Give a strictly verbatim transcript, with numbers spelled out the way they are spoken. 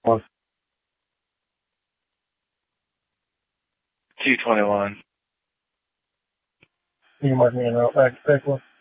One. two twenty-one. Can you mark me in route back to Pickle?